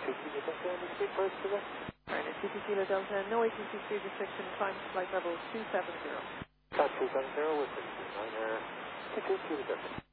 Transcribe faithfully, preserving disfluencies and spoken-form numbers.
Kilo Delta, any speed first to that? Right, at T T Kilo Delta, no A T C speed restriction, climb to flight level two seven zero. Flight two seven zero with sixteen nine, uh, T two Kilo Delta.